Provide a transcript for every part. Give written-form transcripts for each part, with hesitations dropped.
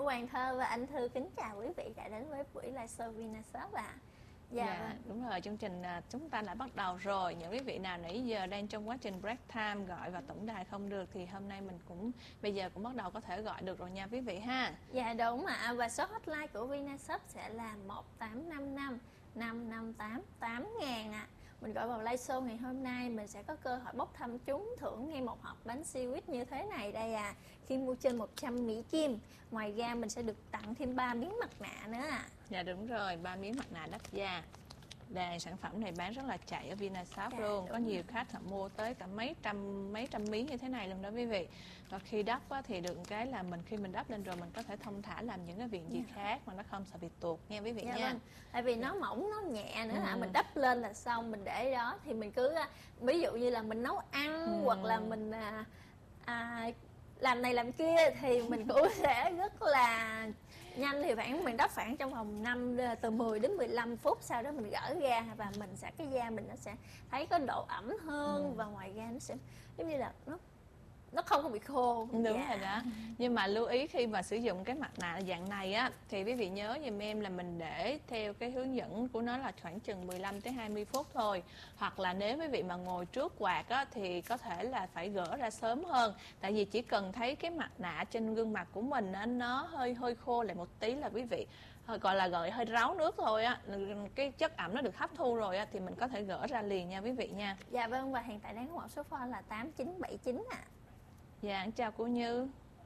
Hoàng Thơ và anh Thư kính chào quý vị đã đến với buổi live show Vinashop ạ. Dạ, đúng rồi, chương trình chúng ta đã bắt đầu rồi. Những quý vị nào nãy giờ đang trong quá trình break time gọi vào tổng đài không được thì hôm nay mình cũng bây giờ cũng bắt đầu có thể gọi được rồi nha quý vị ha. Dạ đúng ạ. Và số hotline của Vinashop sẽ là 1855 558 8000 ạ. Mình gọi vào live show ngày hôm nay mình sẽ có cơ hội bốc thăm trúng thưởng ngay một hộp bánh sandwich như thế này đây à. Khi mua trên 100 Mỹ Kim. Ngoài ra mình sẽ được tặng thêm 3 miếng mặt nạ nữa ạ. Dạ đúng rồi, 3 miếng mặt nạ đắt da. Đây, sản phẩm này bán rất là chạy ở Vinashop luôn. Có nhiều khách họ mua tới cả mấy trăm miếng như thế này luôn đó quý vị. Và khi đắp á, thì được cái là khi mình đắp lên rồi mình có thể thông thả làm những cái việc gì khác mà nó không sợ bị tuột nha quý vị nha. Vâng. Tại vì nó mỏng, nó nhẹ nữa là mình đắp lên là xong, mình để đó thì mình cứ ví dụ như là mình nấu ăn hoặc là mình làm này làm kia thì mình cũng sẽ rất là nhanh, thì mình đắp khoảng trong vòng từ 10 đến 15 phút, sau đó mình gỡ ra và cái da mình nó sẽ thấy có độ ẩm hơn và ngoài ra nó sẽ giống như là nó không có bị khô. Đúng rồi đó. Nhưng mà lưu ý khi mà sử dụng cái mặt nạ dạng này á thì quý vị nhớ giùm em là mình để theo cái hướng dẫn của nó là khoảng chừng 15 tới 20 phút thôi. Hoặc là nếu quý vị mà ngồi trước quạt á thì có thể là phải gỡ ra sớm hơn. Tại vì chỉ cần thấy cái mặt nạ trên gương mặt của mình á, nó hơi khô lại một tí là quý vị gọi là hơi ráo nước thôi á, cái chất ẩm nó được hấp thu rồi á thì mình có thể gỡ ra liền nha quý vị nha. Dạ vâng, và hiện tại đang có một số phone là 8979 ạ. Dạ, chào cô Như.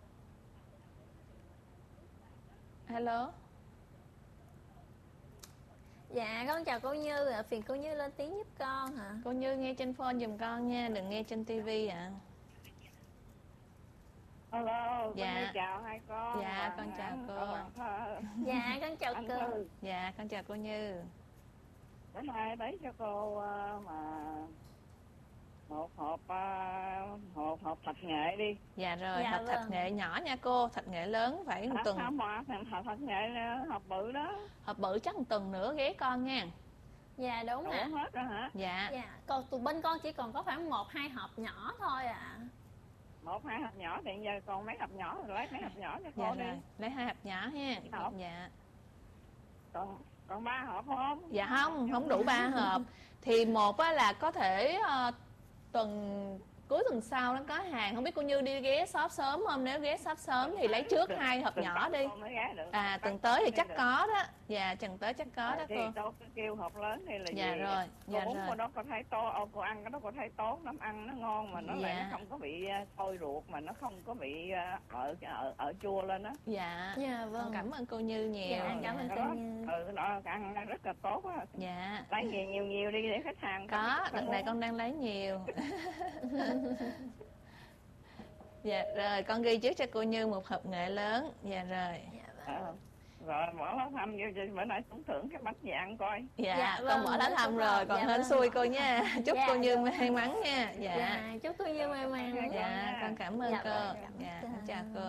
Hello. Dạ, con chào cô Như ạ. Phiền cô Như lên tiếng giúp con hả? Cô Như nghe trên phone giùm con nha, đừng nghe trên tivi ạ. Hello, dạ. Con chào hai con. Dạ, con chào cô. Dạ, con chào cô. Dạ, con chào cô Như. Bữa nay lấy cho cô mà một hộp thịt nghệ đi. Dạ rồi, hộp thịt nghệ nhỏ nha cô, thịt nghệ lớn phải một tuần. Không ạ, hộp thịt nghệ hộp bự đó. Hộp bự chắc một tuần nữa ghé con nha. Dạ đúng ạ. Hết rồi hả? Dạ. Còn tụi bên con chỉ còn có khoảng 1-2 hộp nhỏ thôi ạ. 1-2 hộp nhỏ thì giờ còn mấy hộp nhỏ rồi, lấy mấy hộp nhỏ cho cô đi. Rồi, lấy 2 hộp nhỏ ha. Dạ. Còn 3 hộp không? Dạ không đủ 3 hộp. Thì một á là có thể cuối tuần sau nó có hàng, không biết cô Như đi ghé shop sớm không? Nếu ghé shop sớm thì lấy trước 2 hộp nhỏ đi. Tuần tới thì chắc có đó. Dạ, tuần tới chắc có đó cô. Cô kêu hộp lớn thì là dạ gì? Rồi, dạ cô rồi. Cô đó có thấy tốt, cô ăn cái đó có thấy tốt lắm, ăn nó ngon mà nó lại nó không có bị sôi ruột, mà nó không có bị ở chua lên á. Dạ. Dạ vâng. Cảm ơn cô Như nhiều. Dạ, cảm ơn cô Như. Nó ăn rất là tốt á. Dạ. Lấy nhiều đi để khách hàng có. Đợt này con đang lấy nhiều. Dạ rồi, con ghi trước cho cô Như một hộp nghệ lớn. Dạ rồi. Rồi mở lá thăm vô, bữa nay trúng thưởng cái bánh gì ăn coi. Dạ, con mở lá thăm rồi, còn hên xui cô nha. Chúc cô Như may mắn nha. Dạ, chúc cô Như may mắn. Dạ, con cảm ơn cô. Dạ, con chào cô.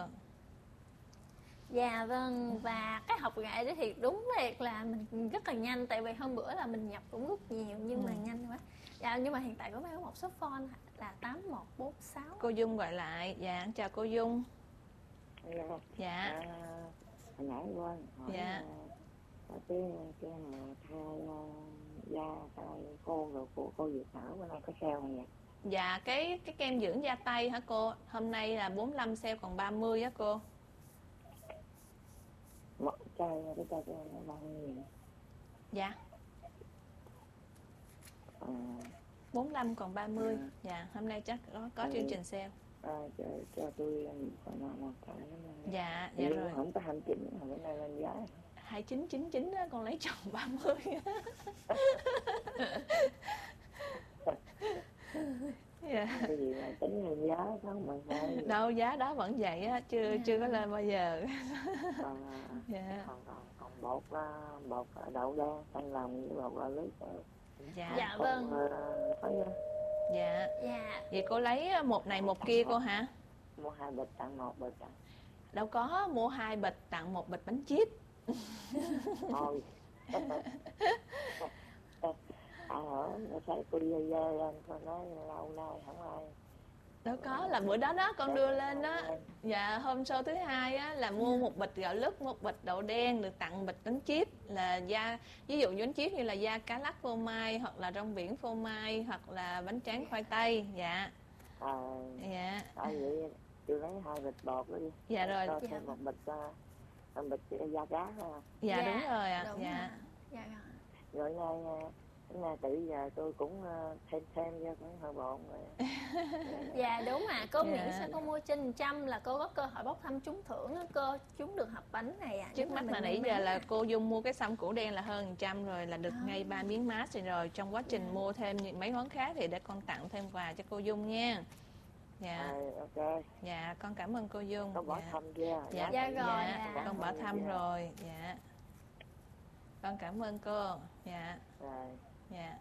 Dạ vâng, và cái học nghệ đó thì đúng thiệt là mình rất là nhanh. Tại vì hôm bữa là mình nhập cũng rất nhiều nhưng mà nhanh quá. Dạ, nhưng mà hiện tại có bán một số phone là 8146. Cô Dung gọi lại. Dạ, chào cô Dung. Dạ. Hồi nãy quên hỏi dạ. cái mà thay da tay cô rồi của cô Diệu Thảo bữa nay có sale không vậy? Dạ, cái kem dưỡng da tay hả cô? Hôm nay là 45 sale còn 30 á cô. Một chai cái chai nó bao nhiêu? Dạ. 45 còn 30. Dạ, hôm nay chắc có chương trình sale. Cho tôi một cái. Dạ rồi. Không có 29 mà bữa nay lên giá 2999 á, con lấy chồng 30. Dạ. Cái gì mà tính lên giá không mà phải. Đâu, giá đó vẫn vậy á, chưa có lên bao giờ. Còn bột đậu đen xanh lòng với bột lít. Dạ vâng. Dạ. Vậy cô lấy một này một kia cô hả? Mua 2 bịch tặng 1 bịch à? Đâu có, mua 2 bịch tặng 1 bịch bánh chip. Thôi. Hỏi thấy cô đi lên con nói lâu nay không ai Đâu có, là bữa đó đó con đưa lên đó. Dạ, hôm show thứ 2 á là mua một bịch gạo lứt, một bịch đậu đen, được tặng bịch bánh chip là da, ví dụ như bánh chip như là da cá lắc phô mai, hoặc là rong biển phô mai, hoặc là bánh tráng khoai tây. Dạ. Dạ. Vậy chị lấy 2 bịch bột đó đi. Dạ rồi. Cho thêm một bịch da cá ha. Dạ đúng rồi ạ. Đúng Dạ. rồi. Dạ rồi. Rồi nay tự giờ tôi cũng thêm cho cũng hơi bộn rồi. Dạ đúng mà cô Dạ. miễn sao cô mua trên 100 là cô có cơ hội bốc thăm trúng thưởng á, cô trúng được hộp bánh này ạ. Trước mắt là nãy giờ là cô Dung mua cái sâm củ đen là hơn 100 rồi, là được ngay 3 miếng mát rồi. Trong quá trình mua thêm những mấy món khác thì để con tặng thêm quà cho cô Dung nha. Dạ. Ok. Dạ, con cảm ơn cô Dung. Con bỏ thăm chưa? Dạ, Dạ rồi. dạ. Con bỏ thăm rồi. Dạ. Con cảm ơn cô. Dạ. Rồi. Dạ.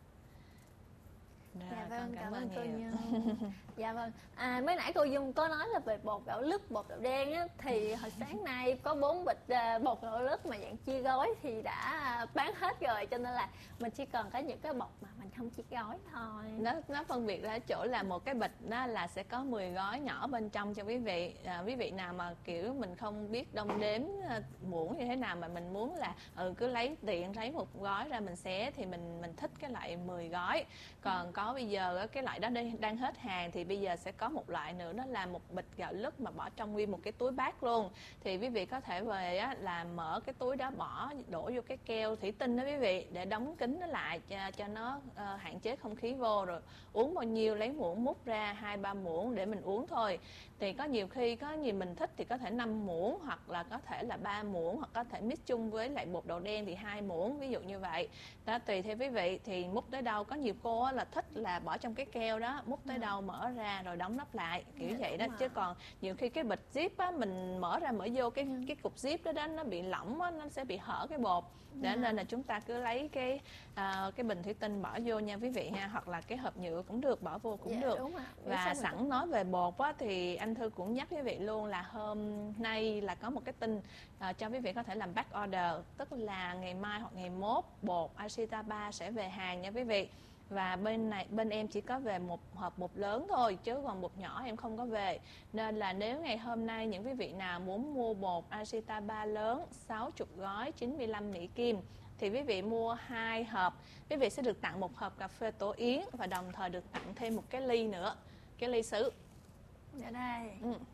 Rồi, Dạ vâng, con cảm ơn cô nhiều. Nhung. Dạ vâng. Mới nãy cô Dung có nói là về bột gạo lứt, bột gạo đen á, thì hồi sáng nay có 4 bịch bột gạo lứt mà dạng chia gói thì đã bán hết rồi, cho nên là mình chỉ còn có những cái bột mà mình không chia gói thôi. Nó phân biệt ra ở chỗ là một cái bịch đó là sẽ có 10 gói nhỏ bên trong cho quý vị. Quý vị nào mà kiểu mình không biết đong đếm muỗng như thế nào mà mình muốn là cứ lấy lấy một gói ra mình xé, thì mình thích cái loại 10 gói. Còn có bây giờ cái loại đó đang hết hàng thì bây giờ sẽ có một loại nữa, đó là một bịch gạo lứt mà bỏ trong nguyên một cái túi bát luôn. Thì quý vị có thể về á, là mở cái túi đó, đổ vô cái keo thủy tinh đó quý vị, để đóng kín nó lại cho nó hạn chế không khí vô, rồi uống bao nhiêu lấy muỗng múc ra 2-3 muỗng để mình uống thôi. Thì có nhiều khi có gì mình thích thì có thể 5 muỗng, hoặc là có thể là 3 muỗng, hoặc có thể mix chung với lại bột đậu đen thì 2 muỗng, ví dụ như vậy đó, tùy theo quý vị. Thì múc tới đâu, có nhiều cô là thích là bỏ trong cái keo đó, múc tới đâu mở ra rồi đóng nắp lại kiểu vậy đó. Chứ còn nhiều khi cái bịch zip á, mình mở ra mở vô cái cục zip đó nó bị lỏng á, nó sẽ bị hở cái bột. Để nên là chúng ta cứ lấy cái bình thủy tinh bỏ vô nha quý vị ha, hoặc là cái hộp nhựa cũng được, bỏ vô cũng được. Và sẵn nói về bột á, thì anh Thư cũng nhắc quý vị luôn là hôm nay là có một cái tin cho quý vị có thể làm back order, tức là ngày mai hoặc ngày mốt bột Ashita 3 sẽ về hàng nha quý vị. Và bên em chỉ có về một hộp bột lớn thôi, chứ còn bột nhỏ em không có về. Nên là nếu ngày hôm nay những quý vị nào muốn mua bột Ashita 3 lớn 60 gói 95 Mỹ Kim thì quý vị mua 2 hộp, quý vị sẽ được tặng một hộp cà phê tổ yến, và đồng thời được tặng thêm một cái ly nữa, cái ly sứ. Dạ đây.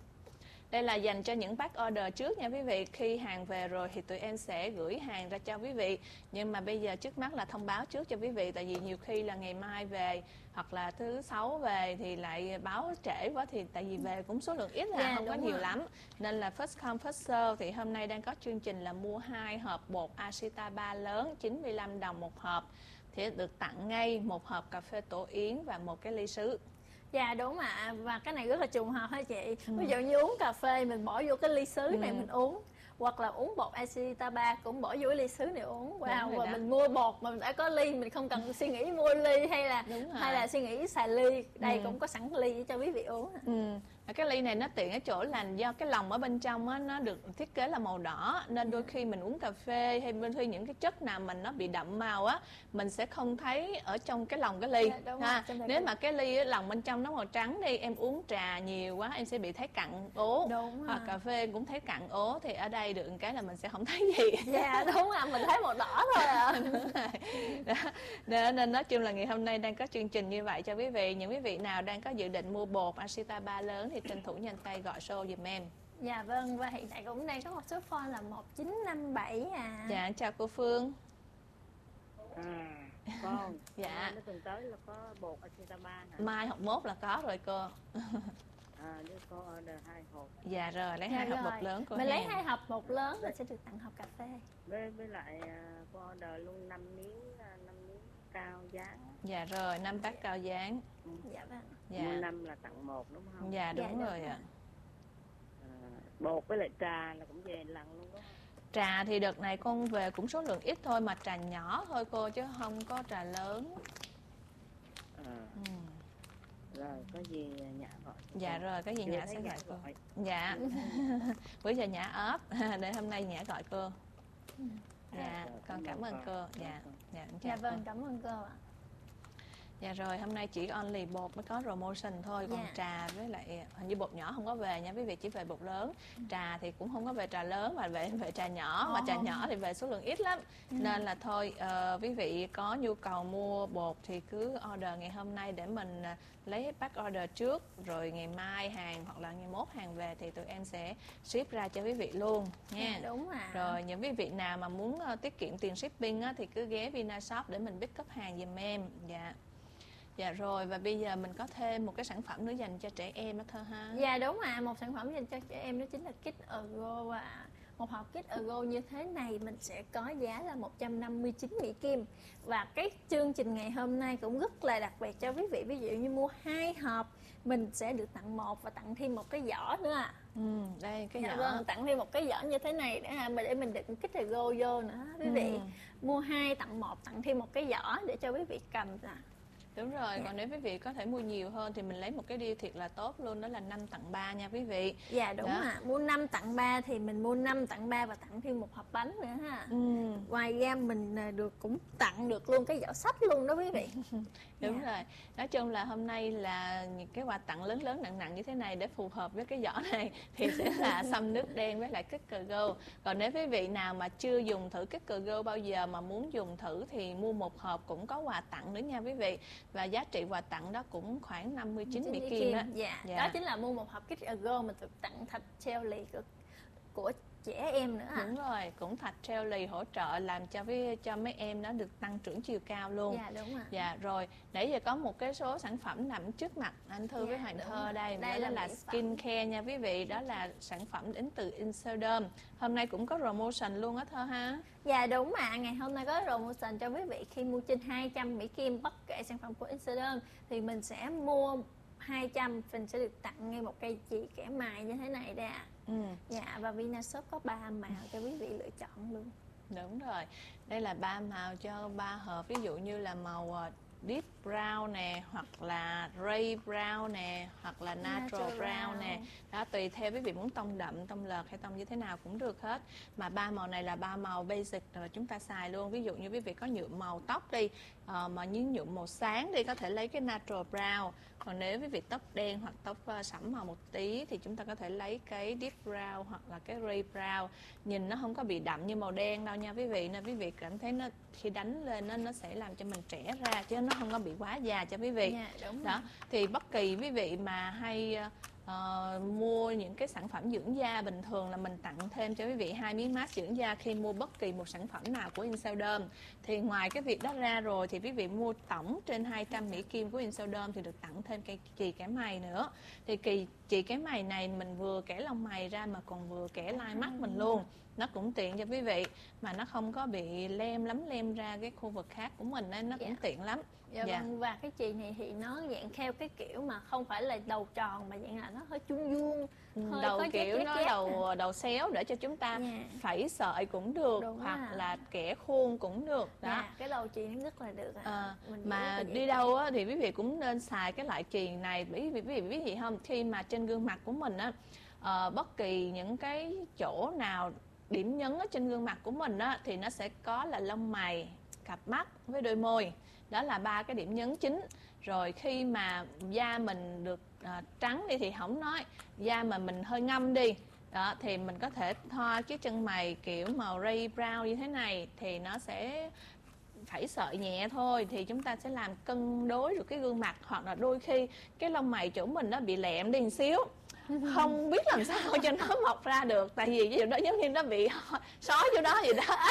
Đây là dành cho những back order trước nha quý vị. Khi hàng về rồi thì tụi em sẽ gửi hàng ra cho quý vị. Nhưng mà bây giờ trước mắt là thông báo trước cho quý vị. Tại vì nhiều khi là ngày mai về hoặc là thứ 6 về thì lại báo trễ quá, thì tại vì về cũng số lượng ít là không có nhiều lắm. Nên là first come first serve. Thì hôm nay đang có chương trình là mua 2 hộp bột Ashita 3 lớn 95 đồng một hộp thì được tặng ngay một hộp cà phê tổ yến và một cái ly sứ. Dạ đúng ạ. Và cái này rất là trùng hợp hả chị? Ví dụ như uống cà phê mình bỏ vô cái ly sứ này mình uống, hoặc là uống bột Ashita 3 cũng bỏ vô cái ly sứ này uống. Wow, và mình mua bột mà mình đã có ly, mình không cần suy nghĩ mua ly hay là suy nghĩ xài ly. Đây cũng có sẵn ly cho quý vị uống. Cái ly này nó tiện ở chỗ là do cái lòng ở bên trong á, nó được thiết kế là màu đỏ, nên đôi khi mình uống cà phê hay đôi khi những cái chất nào mình nó bị đậm màu á, mình sẽ không thấy ở trong cái lòng cái ly. Nếu mà cái ly lòng bên trong nó màu trắng đi, em uống trà nhiều quá em sẽ bị thấy cặn ố, hoặc cà phê cũng thấy cặn ố, thì ở đây được một cái là mình sẽ không thấy gì. Dạ đúng ạ, mình thấy màu đỏ thôi ạ. Nên nói chung là ngày hôm nay đang có chương trình như vậy cho quý vị. Những quý vị nào đang có dự định mua bột Ashita 3 lớn thì tranh thủ nhanh tay gọi show giùm em. Dạ vâng, và hiện tại cũng đang có một số phone là 1957 à. Dạ, chào cô Phương. Con. Dạ. Nó tuần tới là có bột Ashita 3 hả? Mai học mốt là có rồi cô. Nếu có order 2 hộp. Dạ rồi, lấy 2 hộp bột lớn cô. Mình lấy 2 hộp bột lớn là sẽ được tặng hộp cà phê. Với lại có order luôn 5 miếng cao dáng. Dạ rồi, 5 bát cao dáng. Dạ vâng. Dạ. Mua 5 là tặng 1 đúng không? Dạ đúng rồi ạ. Bột với lại trà là cũng về lần luôn đó. Trà thì đợt này con về cũng số lượng ít thôi, mà trà nhỏ thôi cô, chứ không có trà lớn. Rồi có gì Nhã gọi. Dạ rồi, có gì Nhã sẽ gọi cô. Dạ. Bữa giờ Nhã ốp, để hôm nay Nhã gọi cô. Dạ, con cảm ơn cô. Dạ, dạ vâng, cảm ơn cô ạ. Dạ rồi, hôm nay chỉ only bột mới có promotion thôi, còn Dạ. trà với lại hình như bột nhỏ không có về nha quý vị, chỉ về bột lớn. Trà thì cũng không có về trà lớn mà về trà nhỏ, mà trà nhỏ thì về số lượng ít lắm. Nên là thôi, quý vị có nhu cầu mua bột thì cứ order ngày hôm nay để mình lấy back order trước, rồi ngày mai hàng hoặc là ngày mốt hàng về thì tụi em sẽ ship ra cho quý vị luôn nha. Dạ, đúng ạ. Rồi những quý vị nào mà muốn tiết kiệm tiền shipping á, thì cứ ghé Vinashop để mình pick up hàng giùm em. Dạ. Dạ rồi, và bây giờ mình có thêm một cái sản phẩm nữa dành cho trẻ em đó Thơ ha. Dạ đúng ạ, một sản phẩm dành cho trẻ em đó chính là Kids Ergo ạ. Một hộp Kids Ergo như thế này mình sẽ có giá là 159 Mỹ Kim. Và cái chương trình ngày hôm nay cũng rất là đặc biệt cho quý vị. Ví dụ như mua 2 hộp mình sẽ được tặng 1 và tặng thêm một cái giỏ nữa ạ. Đây cái Dạ giỏ. vâng, tặng thêm một cái giỏ như thế này để mình đựng Kids Ergo vô nữa quý vị. Mua 2 tặng 1, tặng thêm một cái giỏ để cho quý vị cầm nè. Đúng rồi, còn nếu quý vị có thể mua nhiều hơn thì mình lấy một cái deal thiệt là tốt luôn, đó là 5 tặng 3 nha quý vị. Dạ đúng Đó. ạ, mua 5 tặng 3 thì mình mua 5 tặng 3 và tặng thêm một hộp bánh nữa ha. Ngoài ra mình cũng tặng được luôn cái giỏ sách luôn đó quý vị. Đúng rồi, nói chung là hôm nay là những cái quà tặng lớn lớn nặng nặng như thế này để phù hợp với cái giỏ này thì sẽ là xăm nước đen với lại Kids Ergo. Còn nếu quý vị nào mà chưa dùng thử Kids Ergo bao giờ mà muốn dùng thử thì mua một hộp cũng có quà tặng nữa nha quý vị. Và giá trị quà tặng đó cũng khoảng 59 Mỹ Kim đó. Dạ. Dạ. Đó chính là mua một hộp Kids Ergo mình được tặng thạch jelly của trẻ em nữa ạ. Đúng rồi, cũng thạch treo lì hỗ trợ làm cho mấy em nó được tăng trưởng chiều cao luôn. Dạ đúng ạ. Dạ rồi, nãy giờ có một cái số sản phẩm nằm trước mặt anh Thư với Hoàng đúng Thơ rồi. đây, Đây đó là là mỹ phẩm. skin care nha quý vị, đó là sản phẩm đến từ Inserderm. Hôm nay cũng có promotion luôn á Thơ ha. Dạ đúng ạ, ngày hôm nay có promotion cho quý vị khi mua trên 200 Mỹ Kim bất kể sản phẩm của Inserderm thì mình sẽ mua 200 mình sẽ được tặng ngay một cây chì kẻ mài như thế này đây ạ. Dạ, và Vinashop có 3 màu cho quý vị lựa chọn luôn. Đúng rồi, đây là 3 màu cho 3 hộp, ví dụ như là màu deep brown nè, hoặc là ray brown nè, hoặc là natural brown nè. Đó, tùy theo quý vị muốn tông đậm, tông lợt hay tông như thế nào cũng được hết. Mà 3 màu này là 3 màu basic rồi chúng ta xài luôn. Ví dụ như quý vị có nhuộm màu tóc đi, mà như nhuộm màu sáng đi có thể lấy cái natural brown. Còn nếu quý vị tóc đen hoặc tóc sẫm màu một tí thì chúng ta có thể lấy cái deep brown hoặc là cái ray brown. Nhìn nó không có bị đậm như màu đen đâu nha quý vị, nên quý vị cảm thấy nó khi đánh lên nó sẽ làm cho mình trẻ ra chứ nó không có bị quá già cho quý vị. Dạ, đúng Đó, thì bất kỳ quý vị mà hay mua những cái sản phẩm dưỡng da, bình thường là mình tặng thêm cho quý vị 2 miếng mask dưỡng da khi mua bất kỳ một sản phẩm nào của Inserderm. Thì ngoài cái việc đó ra rồi thì quý vị mua tổng trên 200 Mỹ Kim của Inserderm thì được tặng thêm cây chì kẻ mày nữa. Thì chì kẻ mày này mình vừa kẻ lông mày ra mà còn vừa kẻ lai mắt mình luôn. Nó cũng tiện cho quý vị mà nó không có bị lem ra cái khu vực khác của mình nên nó cũng tiện lắm. Dạ vâng, và cái chì này thì nó dạng theo cái kiểu mà không phải là đầu tròn mà dạng là nó hơi chuông vuông, hơi đầu có kiểu chét nó chét đầu xéo để cho chúng ta Dạ. phẩy sợi cũng được, Đúng hoặc à. là kẻ khuôn cũng được đó. Dạ, cái đầu chì nó rất là được ạ. Mình Mà rất là đi dễ đâu á, thì quý vị cũng nên xài cái loại chì này, bởi vì quý vị biết gì không, khi mà trên gương mặt của mình á, bất kỳ những cái chỗ nào điểm nhấn ở trên gương mặt của mình á thì nó sẽ có là lông mày, cặp mắt với đôi môi. Đó là 3 cái điểm nhấn chính. Rồi khi mà da mình được trắng đi thì không nói, da mà mình hơi ngâm đi đó thì mình có thể thoa cái chân mày kiểu màu ray brown như thế này thì nó sẽ phẩy sợi nhẹ thôi thì chúng ta sẽ làm cân đối được cái gương mặt. Hoặc là đôi khi cái lông mày chỗ mình nó bị lẹm đi một xíu, không biết làm sao cho nó mọc ra được, tại vì cái đó giống như nó bị sói chỗ đó vậy đó.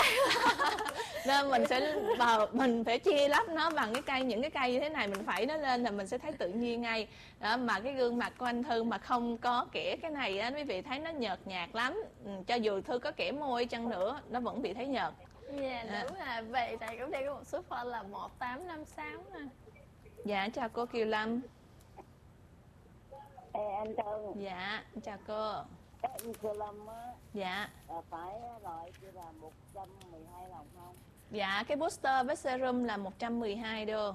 Nên mình phải chia lắp nó bằng những cái cây như thế này, mình phẩy nó lên là mình sẽ thấy tự nhiên ngay đó. Mà cái gương mặt của anh Thư mà không có kẻ cái này á, quý vị thấy nó nhợt nhạt lắm. Cho dù Thư có kẻ môi chăng nữa nó vẫn bị thấy nhợt. Dạ đúng là vậy, tại cũng đây có một số phone là 1856 nè. Dạ chào cô Kiều Lâm. Ê, anh Trân. Dạ chào cô. Anh Kiều Lâm á, Dạ. phải loại kia là 112 đồng không? Dạ cái booster với serum là 112 đô.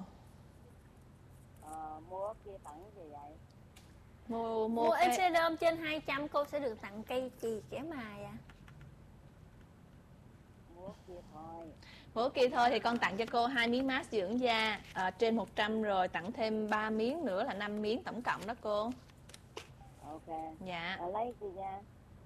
Mua kia tặng gì vậy? Mua Inserderm trên 200 cô sẽ được tặng cây chì kẻ mài ạ. Mua kia thôi. Bữa kia thôi thì con tặng cho cô 2 miếng mask dưỡng da trên 100 rồi, tặng thêm 3 miếng nữa là 5 miếng tổng cộng đó cô. Ok. Dạ. Lấy chị nha.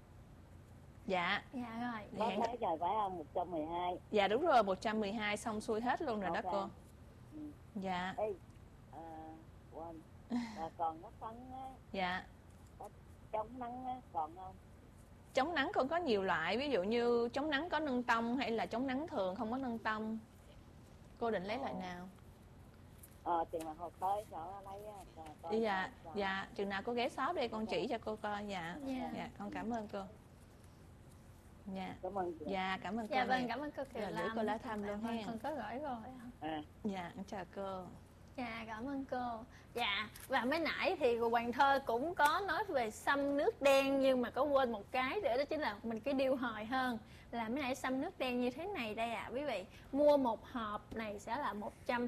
Dạ. Dạ rồi. Có thấy trời phải không? 112. Dạ đúng rồi, 112 xong xuôi hết luôn rồi đó cô. Ừ. Dạ. Ê, quên. Còn nó phân á, Dạ. chống nắng á, còn không? Chống nắng con có nhiều loại, ví dụ như chống nắng có nâng tông hay là chống nắng thường không có nâng tông. Cô định lấy loại nào? Chừng nào hồi tới cho lấy á. Dạ, dạ, chừng nào cô ghé shop đi con chỉ cho cô coi. Dạ. Dạ. Dạ, con cảm ơn cô. Dạ. Cảm ơn chị. Dạ, cảm ơn cô. Dạ vâng, nè. cảm ơn cô Kiều Rồi, Lâm. gửi cô lá thăm luôn Vâng, ha. con có gửi rồi. Dạ, chào cô. Dạ, cảm ơn cô. Dạ, và mới nãy thì cô Hoàng Thơ cũng có nói về xăm nước đen, nhưng mà có quên một cái nữa, đó chính là mình cái điều hồi hơn là mới nãy xăm nước đen như thế này đây ạ. Quý vị, mua một hộp này sẽ là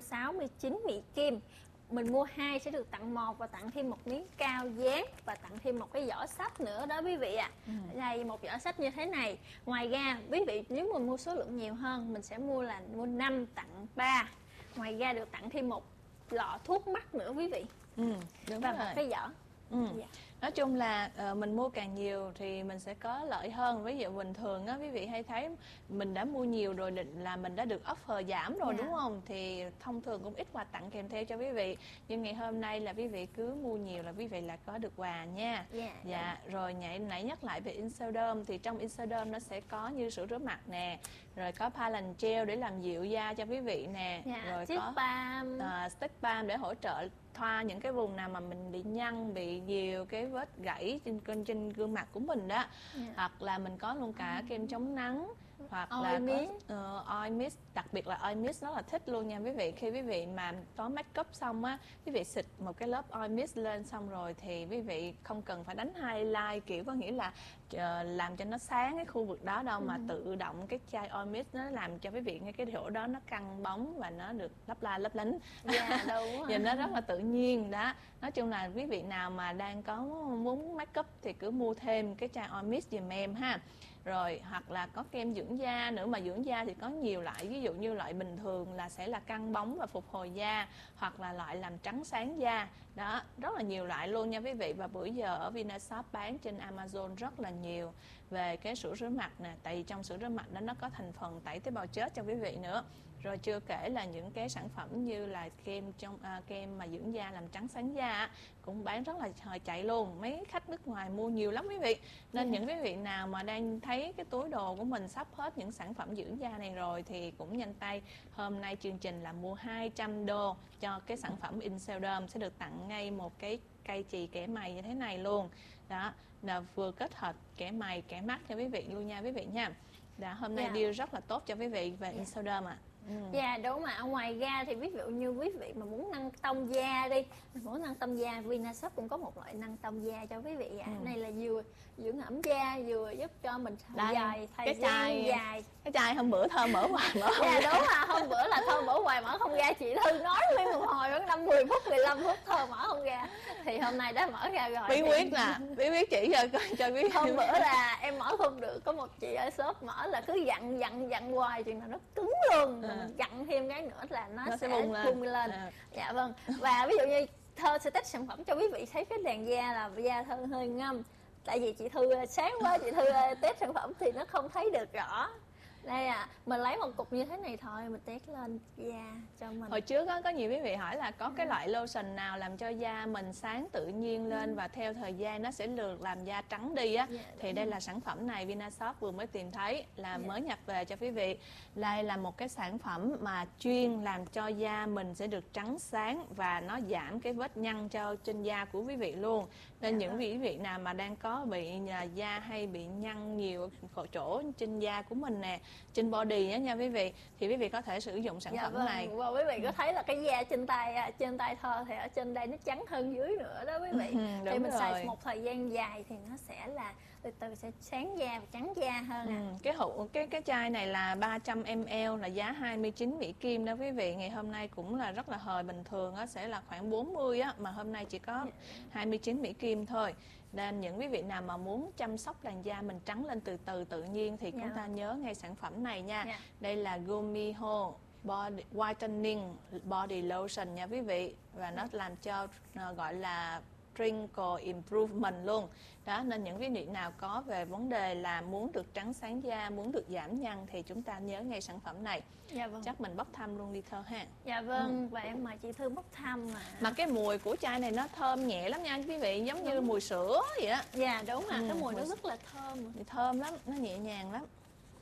169 Mỹ Kim. Mình mua 2 sẽ được tặng 1 và tặng thêm một miếng cao dán và tặng thêm một cái giỏ sách nữa đó quý vị ạ. Đây, một giỏ sách như thế này. Ngoài ra, quý vị nếu mình mua số lượng nhiều hơn, mình sẽ mua 5 tặng 3. Ngoài ra được tặng thêm một lọ thuốc mắt nữa quý vị. Đúng Và rồi. một cái giỏ. Dạ. Nói chung là mình mua càng nhiều thì mình sẽ có lợi hơn. Ví dụ bình thường á, quý vị hay thấy mình đã mua nhiều rồi là mình đã được offer giảm rồi, Dạ. đúng không? Thì thông thường cũng ít quà tặng kèm theo cho quý vị. Nhưng ngày hôm nay là quý vị cứ mua nhiều là quý vị là có được quà nha. Dạ. Dạ, rồi nãy nhắc lại về Insoderm thì trong Insoderm nó sẽ có như sữa rửa mặt nè, rồi có Palace Gel để làm dịu da cho quý vị nè, Dạ. rồi Chiếc có balm. stick balm để hỗ trợ thoa những cái vùng nào mà mình bị nhăn, bị nhiều cái vết gãy trên gương mặt của mình đó. Dạ. Hoặc là mình có luôn cả kem chống nắng, hoặc Oil là mist. có oil mist, đặc biệt là oil mist rất là thích luôn nha quý vị. Khi quý vị mà có make up xong á, quý vị xịt một cái lớp oil mist lên xong rồi thì quý vị không cần phải đánh highlight, kiểu có nghĩa là làm cho nó sáng cái khu vực đó đâu, mà tự động cái chai oil mist nó làm cho quý vị ngay cái chỗ đó nó căng bóng và nó được lấp la lấp lánh. Dạ, đúng rồi. Nhìn nó rất là tự nhiên đó. Nói chung là quý vị nào mà đang có muốn make up thì cứ mua thêm cái chai oil mist giùm em ha. Rồi hoặc là có kem dưỡng da nữa, mà dưỡng da thì có nhiều loại, ví dụ như loại bình thường là sẽ là căng bóng và phục hồi da, hoặc là loại làm trắng sáng da. Đó, rất là nhiều loại luôn nha quý vị. Và bữa giờ ở Vinashop bán trên Amazon rất là nhiều về cái sữa rửa mặt nè, tại vì trong sữa rửa mặt đó nó có thành phần tẩy tế bào chết cho quý vị nữa. Rồi chưa kể là những cái sản phẩm như là kem mà dưỡng da làm trắng sáng da á, cũng bán rất là hời chạy luôn. Mấy khách nước ngoài mua nhiều lắm quý vị. Nên những quý vị nào mà đang thấy cái túi đồ của mình sắp hết những sản phẩm dưỡng da này rồi thì cũng nhanh tay. Hôm nay chương trình là mua 200 đô cho cái sản phẩm Insoderm, sẽ được tặng ngay một cái cây chì kẻ mày như thế này luôn. Đó, là vừa kết hợp kẻ mày, kẻ mắt cho quý vị luôn nha quý vị nha. Đã hôm nay Dạ. deal rất là tốt cho quý vị về Insoderm ạ. Dạ đúng, mà ngoài ra thì ví dụ như quý vị mà muốn nâng tông da đi, muốn nâng tông da, Vinashop cũng có một loại nâng tông da cho quý vị ạ. Này là vừa dưỡng ẩm da, vừa giúp cho mình Đây, dài thời cái gian chai- dài. Cái chai hôm bữa thơm mở hoài mở không Dạ ra. đúng, mà hôm bữa là thơ mở hoài mở không ra, chị Thư nói nguyên một hồi vẫn 5-10 phút 15 phút thơ mở không ra, thì hôm nay đã mở ra rồi. Bí quyết nè, bí quyết chỉ cho quý vị. Hôm bữa là em mở không được, có một chị ở shop mở là cứ dặn hoài chừng nào nó cứng luôn, rồi mình dặn thêm cái nữa là nó sẽ bung lên. Dạ vâng. Và ví dụ như Thơ sẽ test sản phẩm cho quý vị thấy cái làn da là da Thơ hơi ngâm, tại vì chị Thư sáng quá, chị Thư test sản phẩm thì nó không thấy được rõ. Đây mình lấy một cục như thế này thôi, mình test lên da cho mình. Hồi trước có nhiều quý vị hỏi là có cái loại lotion nào làm cho da mình sáng tự nhiên lên và theo thời gian nó sẽ được làm da trắng đi á. Thì đây là sản phẩm này Vinashop vừa mới tìm thấy, là mới nhập về cho quý vị. Đây là một cái sản phẩm mà chuyên làm cho da mình sẽ được trắng sáng và nó giảm cái vết nhăn trên da của quý vị luôn. Nên những quý vị nào mà đang có bị da hay bị nhăn nhiều chỗ trên da của mình nè, trên body nha quý vị, thì quý vị có thể sử dụng sản phẩm này. Và quý vị có thấy là cái da trên tay Thơ thì ở trên đây nó trắng hơn dưới nữa đó quý vị. Thì mình xài một thời gian dài thì nó sẽ là từ từ sẽ sáng da và trắng da hơn ạ. Cái chai này là 300 ml là giá 29 Mỹ Kim đó quý vị. Ngày hôm nay cũng là rất là hời, bình thường á sẽ là khoảng 40 á, mà hôm nay chỉ có 29 Mỹ Kim thôi. Nên những quý vị nào mà muốn chăm sóc làn da mình trắng lên từ từ tự nhiên thì chúng ta nhớ ngay sản phẩm này nha. Đây là Gumiho Body Whitening Body Lotion nha quý vị. Và nó làm cho gọi là wrinkle improvement luôn. Đó, nên những quý vị nào có về vấn đề là muốn được trắng sáng da, muốn được giảm nhăn thì chúng ta nhớ ngay sản phẩm này. Dạ vâng. Chắc mình bốc thăm luôn đi Thơ ha. Dạ vâng, và em mời chị Thư bốc thăm mà. Mà cái mùi của chai này nó thơm nhẹ lắm nha quý vị, giống như mùi sữa vậy á. Dạ đúng rồi, cái mùi nó rất là thơm. Thơm lắm, nó nhẹ nhàng lắm.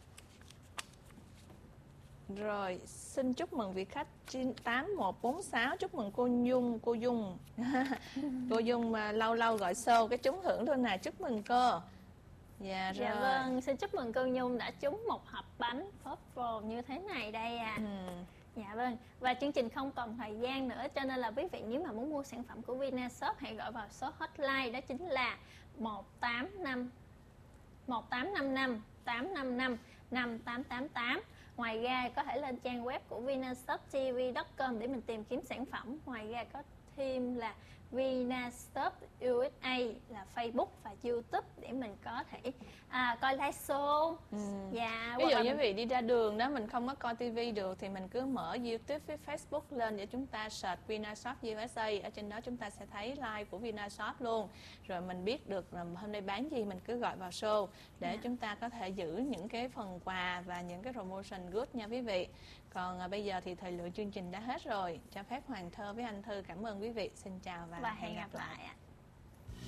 Rồi, xin chúc mừng vị khách 8146, chúc mừng cô Dung. Cô Dung mà lâu lâu gọi show cái trúng thưởng luôn nè, chúc mừng cô. Dạ rồi. Dạ vâng, xin chúc mừng cô Nhung đã trúng một hộp bánh Purple như thế này đây à. Dạ vâng, và chương trình không còn thời gian nữa, cho nên là quý vị nếu mà muốn mua sản phẩm của Vinashop hãy gọi vào số hotline, đó chính là 1855 855 5888. Ngoài ra có thể lên trang web của vinashoptv.com để mình tìm kiếm sản phẩm. Ngoài ra có thêm là Vinashop USA là Facebook và YouTube để mình có thể coi live show. Dạ, ví dụ như quý vị đi ra đường đó mình không có coi tivi được thì mình cứ mở YouTube với Facebook lên để chúng ta search Vinashop USA, ở trên đó chúng ta sẽ thấy live của Vinashop luôn, rồi mình biết được là hôm nay bán gì mình cứ gọi vào show để chúng ta có thể giữ những cái phần quà và những cái promotion good nha quý vị. Còn bây giờ thì thời lượng chương trình đã hết rồi, cho phép Hoàng Thơ với anh Thư cảm ơn quý vị, xin chào và hẹn gặp lại ạ.